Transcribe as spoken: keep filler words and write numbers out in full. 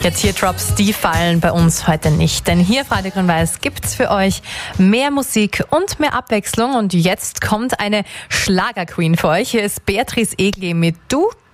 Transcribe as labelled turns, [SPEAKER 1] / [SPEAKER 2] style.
[SPEAKER 1] Ja, Teardrops, die fallen bei uns heute nicht. Denn hier Freitag Grün-Weiß gibt's für euch mehr Musik und mehr Abwechslung. Und jetzt kommt eine Schlagerqueen für euch. Hier ist Beatrice Egli mit Du